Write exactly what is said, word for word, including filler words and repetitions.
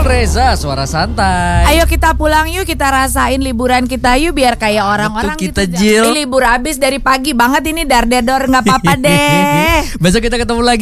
Reza, suara santai. Ayo kita pulang yuk, kita rasain liburan kita yuk biar kayak orang-orang kita, gitu. Jill. Ini libur habis dari pagi banget ini, dar-der-dor, nggak apa-apa deh. Besok kita ketemu lagi.